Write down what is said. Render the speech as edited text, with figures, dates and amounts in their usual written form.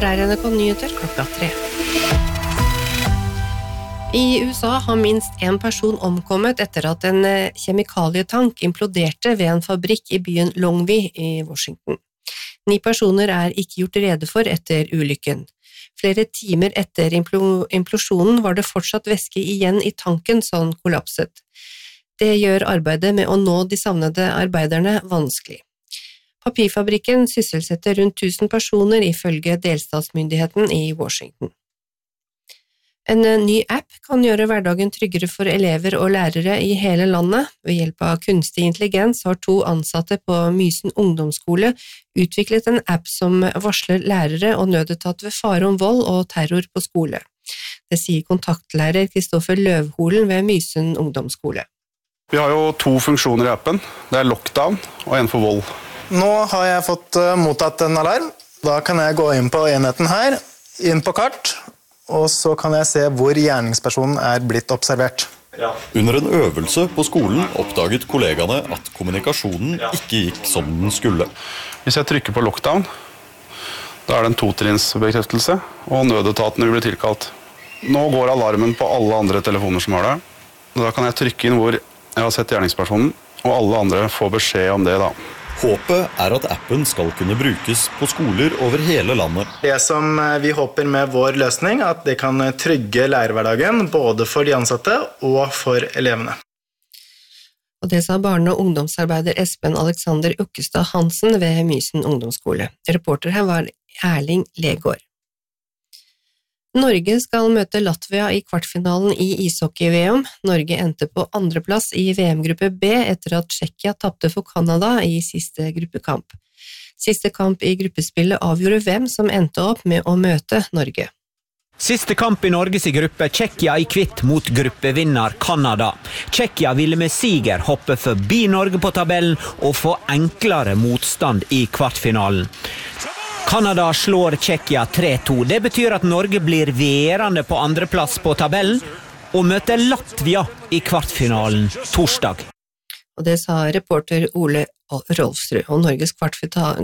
Her NRK Nyheter 3. I USA har minst en person omkommet etter at en kjemikalietank imploderte ved en fabrikk i byen Longview i Washington. 9 personer ikke gjort rede for etter ulykken. Flere timer etter implosjonen var det fortsatt væske igjen i tanken som kollapset. Det gjør arbeidet med å nå de savnede arbeiderne vanskelig. Papirfabrikken sysselsetter rundt 1000 personer ifølge delstatsmyndigheten i Washington. En ny app kan gjøre hverdagen tryggere for elever og lærere i hele landet. Ved hjelp av kunstig intelligens har 2 ansatte på Mysen ungdomsskole utviklet en app som varsler lærere og nødetat ved fare om vold og terror på skole. Det sier kontaktlærer Kristoffer Løvholen ved Mysen ungdomsskole. Vi har jo 2 funksjoner i appen. Det lockdown og en for vold. Nå har jeg fått mottatt en alarm. Da kan jeg gå inn på enheten her, inn på kart, og så kan jeg se hvor gjerningspersonen blitt observert. Ja. Under en øvelse på skolen oppdaget kollegaene at kommunikasjonen ikke gikk som den skulle. Hvis jeg trykker på lockdown, da det en 2-trinnsbekreftelse, og nødetaten vil bli tilkalt. Nå går alarmen på alle andre telefoner som har det. Da kan jeg trykke inn hvor jeg har sett gjerningspersonen, og alle andre får beskjed om det da. Håpet at appen skal kunne brukes på skoler over hele landet. Det som vi håper med vår løsning, at det kan trygge lærerhverdagen både for de ansatte og for elevene. Og det sa barne- og ungdomsarbeider Espen Alexander Ukkestad Hansen ved Mysen ungdomsskole. Reporter her var Erling Legård. Norge skal møte Latvia i kvartfinalen i ishockey-VM. Norge endte på 2. plass i VM-gruppe B etter at Tsjekkia tappte for Kanada i siste gruppekamp. Siste kamp i gruppespillet avgjorde hvem som endte opp med å møte Norge. Siste kamp i Norges gruppe, Tsjekkia i kvitt mot gruppevinner Kanada. Tsjekkia ville med siger hoppe forbi Norge på tabellen og få enklere motstand i kvartfinalen. Kanada slår Tsjekkia 3-2. Det betyr at Norge blir værende på 2. plass på tabellen og møter Latvia i kvartfinalen torsdag. Og det sa reporter Ole Rolfsrud, og Norges